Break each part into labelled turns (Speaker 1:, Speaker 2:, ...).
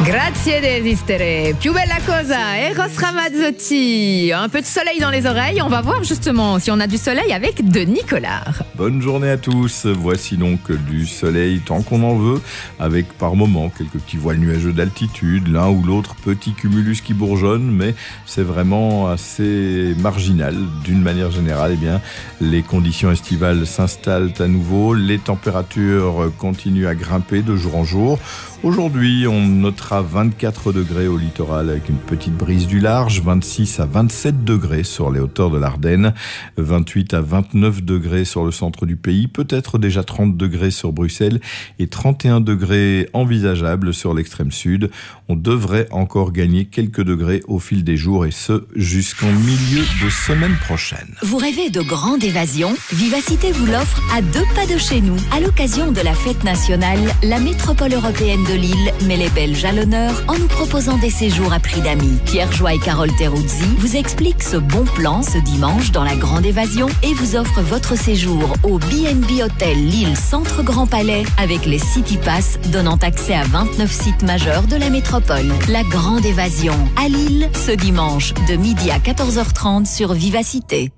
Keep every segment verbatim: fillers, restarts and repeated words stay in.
Speaker 1: Grazie desistere. Più bella cosa, Eros Ramazzotti. Un peu de soleil dans les oreilles. On va voir justement si on a du soleil avec Denis Collard.
Speaker 2: Bonne journée à tous. Voici donc du soleil tant qu'on en veut, avec par moments quelques petits voiles nuageux d'altitude, l'un ou l'autre petit cumulus qui bourgeonne, mais c'est vraiment assez marginal. D'une manière générale, eh bien, les conditions estivales s'installent à nouveau. Les températures continuent à grimper de jour en jour. Aujourd'hui, on notera vingt-quatre degrés au littoral avec une petite brise du large, vingt-six à vingt-sept degrés sur les hauteurs de l'Ardenne, vingt-huit à vingt-neuf degrés sur le centre du pays, peut-être déjà trente degrés sur Bruxelles et trente et un degrés envisageables sur l'extrême sud. On devrait encore gagner quelques degrés au fil des jours et ce jusqu'en milieu de semaine prochaine.
Speaker 3: Vous rêvez de grande évasion? Vivacité vous l'offre à deux pas de chez nous. À l'occasion de la fête nationale, la métropole européenne de Lille met les Belges à l'honneur en nous proposant des séjours à prix d'amis. Pierre Joie et Carole Teruzzi vous expliquent ce bon plan ce dimanche dans la Grande Évasion et vous offrent votre séjour au B and B Hotel Lille Centre Grand Palais avec les City Pass donnant accès à vingt-neuf sites majeurs de la métropole. La Grande Évasion à Lille ce dimanche de midi à quatorze heures trente sur Vivacité.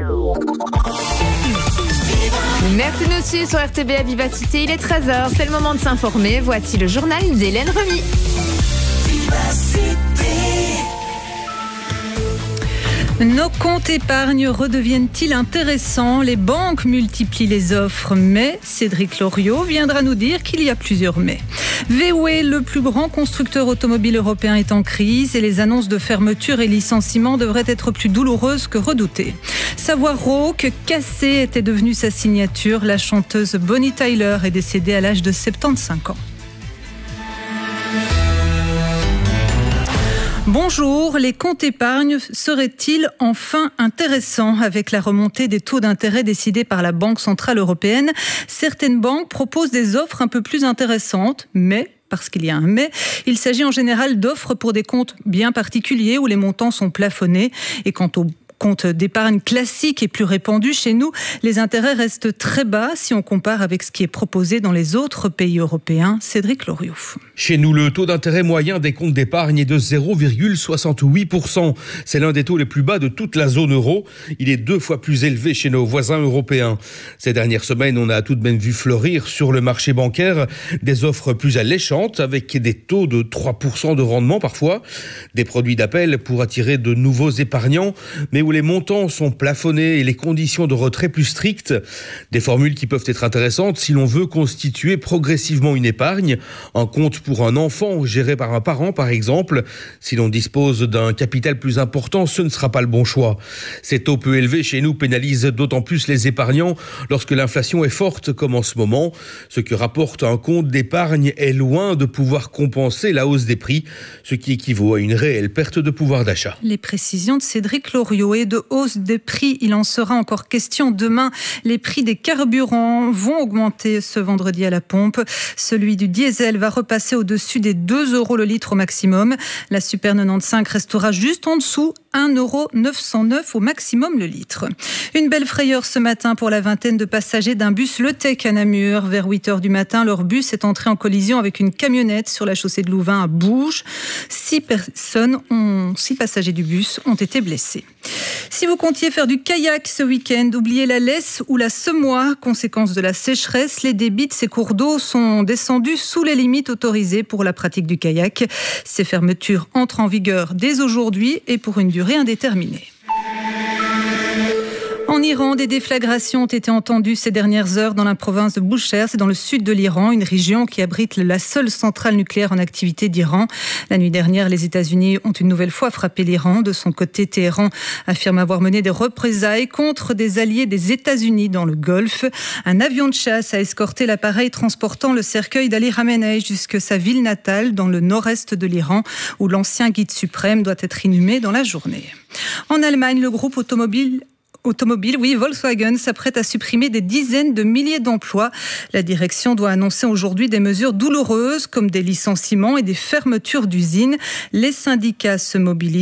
Speaker 1: Merci de nous suivre sur R T B à Vivacité. Il est treize heures, c'est le moment de s'informer. Voici le journal d'Hélène Remy.
Speaker 4: Nos comptes épargne redeviennent-ils intéressants? Les banques multiplient les offres, mais Cédric Loriot viendra nous dire qu'il y a plusieurs mais. V W, le plus grand constructeur automobile européen, est en crise et les annonces de fermeture et licenciement devraient être plus douloureuses que redoutées. Savoir rauque, cassée était devenue sa signature. La chanteuse Bonnie Tyler est décédée à l'âge de soixante-quinze ans. Bonjour, les comptes épargne seraient-ils enfin intéressants? Avec la remontée des taux d'intérêt décidés par la Banque Centrale Européenne, certaines banques proposent des offres un peu plus intéressantes, mais parce qu'il y a un mais, il s'agit en général d'offres pour des comptes bien particuliers où les montants sont plafonnés. Et quant aux compte d'épargne classique et plus répandu chez nous, les intérêts restent très bas si on compare avec ce qui est proposé dans les autres pays européens. Cédric Loriot.
Speaker 5: Chez nous, le taux d'intérêt moyen des comptes d'épargne est de zéro virgule soixante-huit pour cent. C'est l'un des taux les plus bas de toute la zone euro. Il est deux fois plus élevé chez nos voisins européens. Ces dernières semaines, on a tout de même vu fleurir sur le marché bancaire des offres plus alléchantes avec des taux de trois pour cent de rendement parfois. Des produits d'appel pour attirer de nouveaux épargnants, mais où les montants sont plafonnés et les conditions de retrait plus strictes. Des formules qui peuvent être intéressantes si l'on veut constituer progressivement une épargne. Un compte pour un enfant géré par un parent, par exemple. Si l'on dispose d'un capital plus important, ce ne sera pas le bon choix. Ces taux peu élevés chez nous pénalisent d'autant plus les épargnants lorsque l'inflation est forte, comme en ce moment. Ce que rapporte un compte d'épargne est loin de pouvoir compenser la hausse des prix, ce qui équivaut à une réelle perte de pouvoir d'achat.
Speaker 4: Les précisions de Cédric Loriot. Et de hausse des prix, il en sera encore question demain. Les prix des carburants vont augmenter ce vendredi à la pompe. Celui du diesel va repasser au-dessus des deux euros le litre au maximum. La Super quatre-vingt-quinze restera juste en dessous, un euro neuf cent neuf au maximum le litre. Une belle frayeur ce matin pour la vingtaine de passagers d'un bus Le Tech à Namur. Vers huit heures du matin, leur bus est entré en collision avec une camionnette sur la chaussée de Louvain à Bouges. Six personnes, ont, six passagers du bus ont été blessés. Si vous comptiez faire du kayak ce week-end, oubliez la laisse ou la semois. Conséquence de la sécheresse, les débits de ces cours d'eau sont descendus sous les limites autorisées pour la pratique du kayak. Ces fermetures entrent en vigueur dès aujourd'hui et pour une durée indéterminée. En Iran, des déflagrations ont été entendues ces dernières heures dans la province de Bushehr, c'est dans le sud de l'Iran, une région qui abrite la seule centrale nucléaire en activité d'Iran. La nuit dernière, les États-Unis ont une nouvelle fois frappé l'Iran. De son côté, Téhéran affirme avoir mené des représailles contre des alliés des États-Unis dans le Golfe. Un avion de chasse a escorté l'appareil transportant le cercueil d'Ali Khamenei jusque sa ville natale dans le nord-est de l'Iran, où l'ancien guide suprême doit être inhumé dans la journée. En Allemagne, le groupe automobile Automobile, oui, Volkswagen s'apprête à supprimer des dizaines de milliers d'emplois. La direction doit annoncer aujourd'hui des mesures douloureuses comme des licenciements et des fermetures d'usines. Les syndicats se mobilisent.